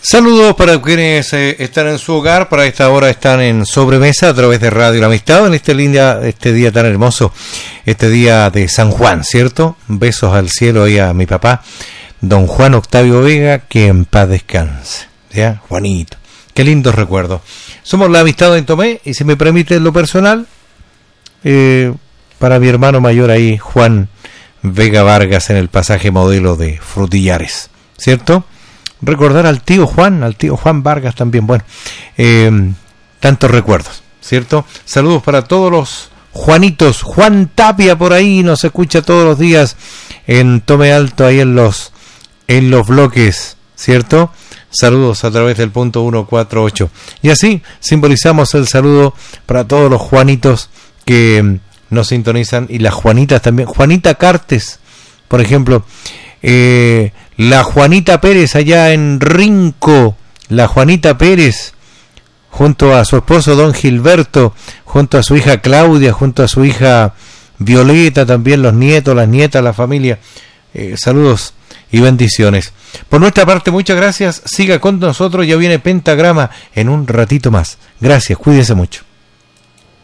Saludos para quienes están en su hogar, para esta hora están en sobremesa a través de Radio La Amistad en este día tan hermoso, este día de San Juan, ¿cierto? Besos al cielo ahí a mi papá, don Juan Octavio Vega, que en paz descanse, ¿ya? Juanito, qué lindos recuerdos. Somos La Amistad en Tomé, y si me permite lo personal, para mi hermano mayor ahí, Juan Vega Vargas, en el pasaje Modelo de Frutillares, ¿cierto? Recordar al tío Juan Vargas también, bueno, tantos recuerdos, ¿cierto? Saludos para todos los Juanitos. Juan Tapia por ahí nos escucha todos los días en Tome Alto, ahí en los bloques, ¿cierto? Saludos a través del punto 148. Y así simbolizamos el saludo para todos los Juanitos que nos sintonizan, y las Juanitas también. Juanita Cartes, por ejemplo, la Juanita Pérez allá en Rinco, la Juanita Pérez junto a su esposo don Gilberto, junto a su hija Claudia, junto a su hija Violeta, también los nietos, las nietas, la familia. Saludos y bendiciones. Por nuestra parte, muchas gracias. Siga con nosotros, ya viene Pentagrama en un ratito más. Gracias, cuídese mucho.